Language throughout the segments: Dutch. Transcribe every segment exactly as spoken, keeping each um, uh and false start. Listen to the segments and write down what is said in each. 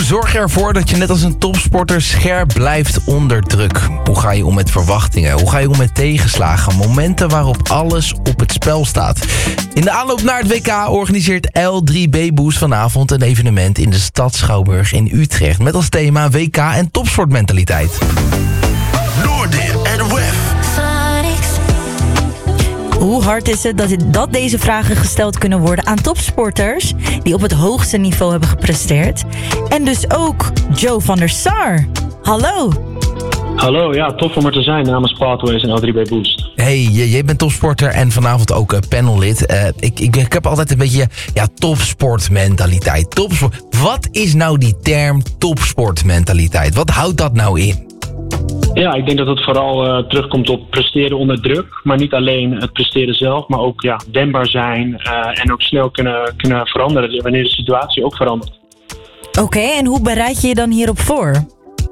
zorg je ervoor dat je net als een topsporter scherp blijft onder druk? Hoe ga je om met verwachtingen? Hoe ga je om met tegenslagen? Momenten waarop alles op het spel staat. In de aanloop naar het W K organiseert L drie B Boost vanavond een evenement in de stad Schouwburg in Utrecht. Met als thema W K en topsportmentaliteit. Noordin en Wef. Hoe hard is het dat, dat deze vragen gesteld kunnen worden aan topsporters die op het hoogste niveau hebben gepresteerd? En dus ook Joe van der Sar. Hallo. Hallo, ja, tof om er te zijn namens Pathways en L drie B Boost. Hey, jij bent topsporter en vanavond ook uh, panellid. Uh, ik, ik, ik heb altijd een beetje ja, topsportmentaliteit. Topsport. Wat is nou die term topsportmentaliteit? Wat houdt dat nou in? Ja, ik denk dat het vooral uh, terugkomt op presteren onder druk. Maar niet alleen het presteren zelf, maar ook ja, wendbaar zijn. Uh, en ook snel kunnen, kunnen veranderen wanneer de situatie ook verandert. Oké, okay, en hoe bereid je je dan hierop voor?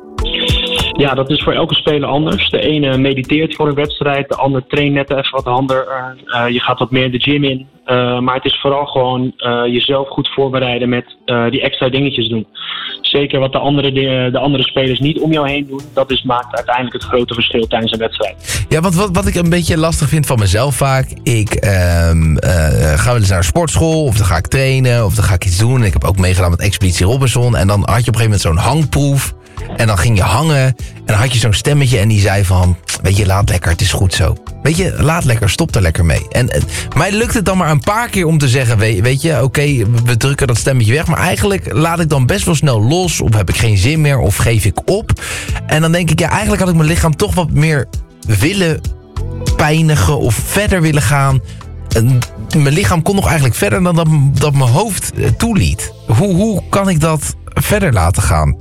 Ja, dat is voor elke speler anders. De ene mediteert voor een wedstrijd, de ander traint net even wat handiger. Uh, je gaat wat meer de gym in. Uh, maar het is vooral gewoon uh, jezelf goed voorbereiden met uh, die extra dingetjes doen. Zeker wat de andere, de, de andere spelers niet om jou heen doen, dat is, maakt uiteindelijk het grote verschil tijdens een wedstrijd. Ja, want wat, wat ik een beetje lastig vind van mezelf vaak, ik um, uh, ga wel eens naar een sportschool, of dan ga ik trainen, of dan ga ik iets doen. Ik heb ook meegedaan met Expeditie Robinson en dan had je op een gegeven moment zo'n hangproef. En dan ging je hangen en dan had je zo'n stemmetje en die zei van, weet je, laat lekker, het is goed zo. Weet je, laat lekker, stop er lekker mee. En uh, mij lukt het dan maar een paar keer om te zeggen, weet, weet je, oké, okay, we drukken dat stemmetje weg. Maar eigenlijk laat ik dan best wel snel los, of heb ik geen zin meer, of geef ik op. En dan denk ik, ja, eigenlijk had ik mijn lichaam toch wat meer willen pijnigen of verder willen gaan. En mijn lichaam kon nog eigenlijk verder dan dat, dat mijn hoofd toeliet. Hoe, hoe kan ik dat verder laten gaan?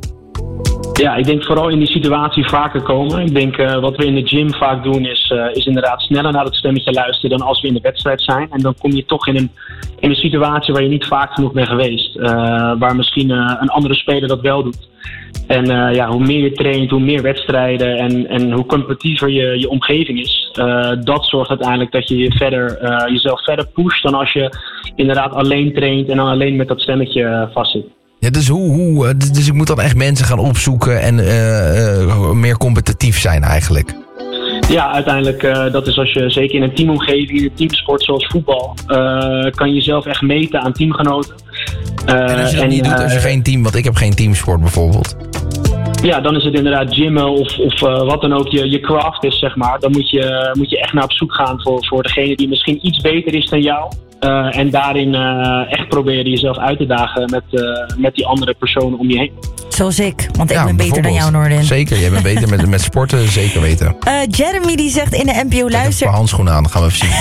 Ja, ik denk vooral in die situatie vaker komen. Ik denk uh, wat we in de gym vaak doen is, uh, is inderdaad sneller naar het stemmetje luisteren dan als we in de wedstrijd zijn. En dan kom je toch in een, in een situatie waar je niet vaak genoeg bent geweest. Uh, waar misschien uh, een andere speler dat wel doet. En uh, ja, hoe meer je traint, hoe meer wedstrijden en, en hoe competitiever je, je omgeving is. Uh, dat zorgt uiteindelijk dat je, je verder, uh, jezelf verder pusht dan als je inderdaad alleen traint en dan alleen met dat stemmetje uh, vastzit. Ja, dus, hoe, hoe, dus ik moet dan echt mensen gaan opzoeken en uh, uh, meer competitief zijn eigenlijk? Ja, uiteindelijk, uh, dat is als je zeker in een teamomgeving, in een teamsport zoals voetbal, uh, kan je jezelf echt meten aan teamgenoten. Uh, en als je dat en, niet doet, als je uh, geen team, want ik heb geen teamsport bijvoorbeeld. Ja, dan is het inderdaad gymmen of, of uh, wat dan ook je, je craft is, zeg maar. Dan moet je, moet je echt naar op zoek gaan voor, voor degene die misschien iets beter is dan jou. Uh, en daarin uh, echt proberen jezelf uit te dagen met, uh, met die andere personen om je heen. Zoals ik, want ik ja, ben beter dan jou, Noordin. Zeker, jij bent beter met, met sporten, zeker weten. Uh, Jeremy die zegt in de N P O Luister... Ik heb een paar handschoenen aan, dan gaan we even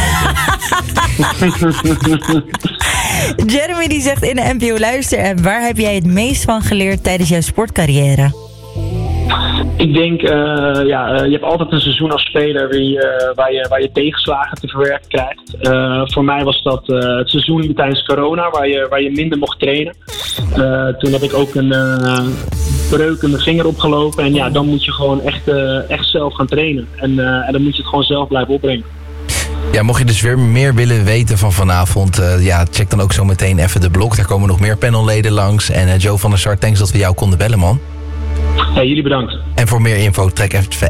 zien. Jeremy die zegt in de N P O Luister... waar heb jij het meest van geleerd tijdens jouw sportcarrière? Ik denk, uh, ja, uh, je hebt altijd een seizoen als speler waar je, uh, waar je, waar je tegenslagen te verwerken krijgt. Uh, voor mij was dat uh, het seizoen tijdens corona, waar je, waar je minder mocht trainen. Uh, toen heb ik ook een uh, breuk in mijn vinger opgelopen. En ja, dan moet je gewoon echt, uh, echt zelf gaan trainen. En, uh, en dan moet je het gewoon zelf blijven opbrengen. Ja, mocht je dus weer meer willen weten van vanavond, uh, ja, check dan ook zo meteen even de blog. Daar komen nog meer panelleden langs. En uh, Joe van der Sar, thanks dat we jou konden bellen, man. Hey, jullie bedankt. En voor meer info, trek even